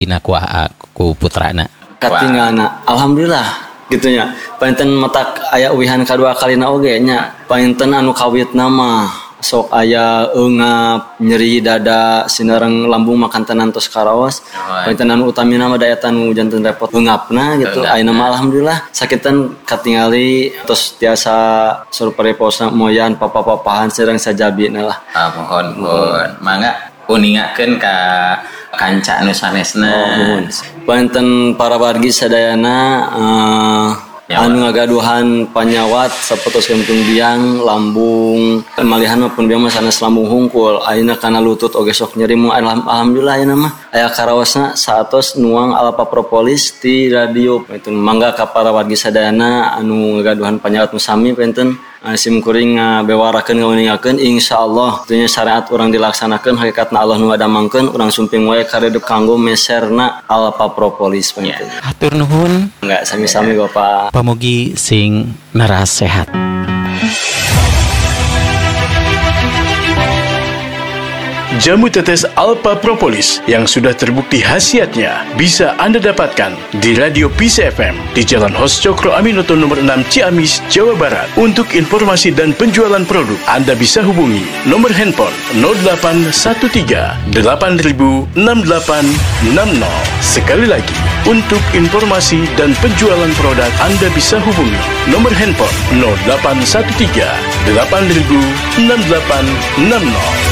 dina ku putrana. Katinggalna alhamdulillah gitunya. Painten matak aya uwihan kadua kalina oge nya. Painten anu kawitna mah sok aya eungap, nyeri dada, sinareng lambung makan tenan tos karaos. Painten anu utamina mah daya tanu janten repot eungapna gitu. Ayeuna mah alhamdulillah sakitan katingali tos tiasa suruh pareposna moyan papa-papahan sareng sajabina lah. Mohon mangga uningakeun ka kanca anu sanesna. Painten para wargi sadayana anu ngagaduhan panyawat sapertoskeun pun biang lambung malihan pun biang mah sanes lambung hungkul ayeuna kana lutut oge sok nyeri mu alhamdulillah ayeuna mah aya karaosna saatos nuang alpa propolis ti radio. Painten mangga ka para wargi sadayana anu ngagaduhan panyawat musami painten sim kuring bewarakeun ngauningakeun insyaallah tuluy syariat urang dilaksanakeun hakikatna Allah nu ngadamangkeun urang sumping wae karedep kanggo meserna alpa propolis painten. Hatur nuhun. Enggak sami-sami Bapak. Pamugi sing naras sehat. Jamu tetes Alpha Propolis yang sudah terbukti khasiatnya bisa Anda dapatkan di Radio Peace FM di Jalan Hos Cokro Aminoto nomor 6 Ciamis, Jawa Barat. Untuk informasi dan penjualan produk, Anda bisa hubungi nomor handphone 0813 8000 6860. Sekali lagi, untuk informasi dan penjualan produk, Anda bisa hubungi nomor handphone 0813 8000 6860.